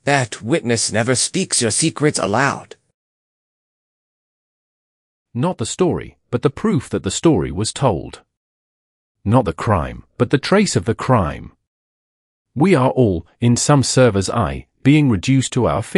That witness never speaks your secrets aloud. Not the story, but the proof that the story was told. Not the crime, but the trace of the crime. We are all, in some server's eye, being reduced to our